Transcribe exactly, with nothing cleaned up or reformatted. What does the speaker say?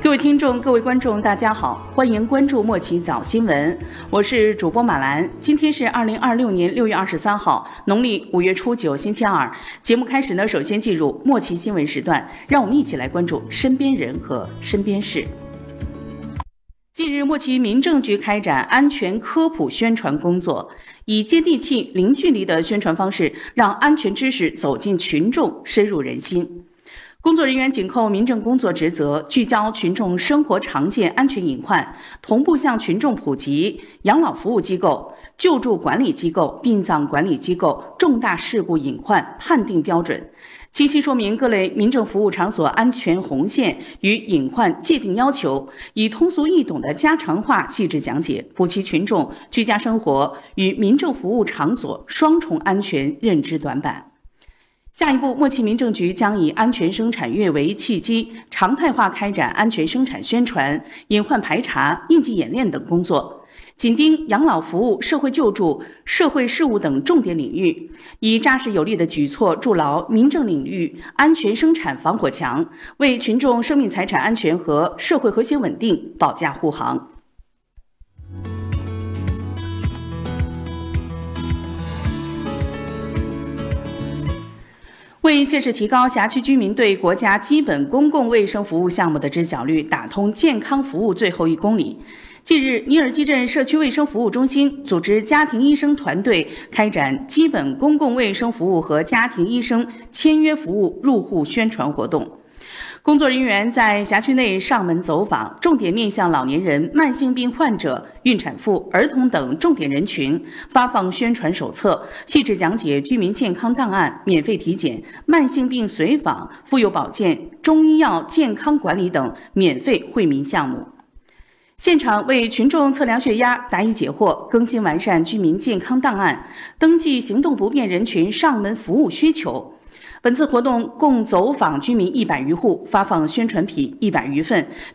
各位听众、各位观众，大家好，欢迎关注莫奇早新闻，我是主播马兰。今天是二零二六年六月二十三号，农历五月初九，星期二。节目开始呢，首先进入莫奇新闻时段，让我们一起来关注身边人和身边事。近日，莫奇民政局开展安全科普宣传工作，以接地气、零距离的宣传方式，让安全知识走进群众，深入人心。工作人员紧扣民政工作职责，聚焦群众生活常见安全隐患，同步向群众普及养老服务机构、救助管理机构、殡葬管理机构重大事故隐患判定标准，清晰说明各类民政服务场所安全红线与隐患界定要求，以通俗易懂的家常话细致讲解，补齐群众居家生活与民政服务场所双重安全认知短板。下一步，莫奇民政局将以安全生产月为契机，常态化开展安全生产宣传、隐患排查、应急演练等工作，紧盯养老服务、社会救助、社会事务等重点领域，以扎实有力的举措筑牢民政领域安全生产防火墙，为群众生命财产安全和社会和谐稳定保驾护航。为切实提高辖区居民对国家基本公共卫生服务项目的知晓率，打通健康服务最后一公里，近日，尼尔基镇社区卫生服务中心组织家庭医生团队开展基本公共卫生服务和家庭医生签约服务入户宣传活动。工作人员在辖区内上门走访，重点面向老年人、慢性病患者、孕产妇、儿童等重点人群发放宣传手册，细致讲解居民健康档案、免费体检、慢性病随访、妇幼保健、中医药健康管理等免费惠民项目。现场为群众测量血压、答疑解惑，更新完善居民健康档案，登记行动不便人群上门服务需求。本次活动共走访居民一百余户，发放宣传品一百余份，